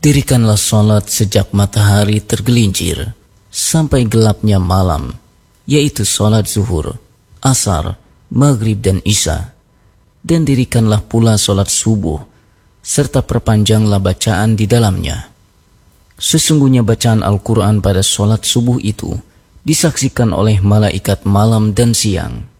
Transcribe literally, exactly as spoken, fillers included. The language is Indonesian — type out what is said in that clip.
Dirikanlah sholat sejak matahari tergelincir sampai gelapnya malam, yaitu sholat zuhur, asar, maghrib dan isya. Dan dirikanlah pula sholat subuh, serta perpanjanglah bacaan di dalamnya. Sesungguhnya bacaan Al-Quran pada sholat subuh itu disaksikan oleh malaikat malam dan siang.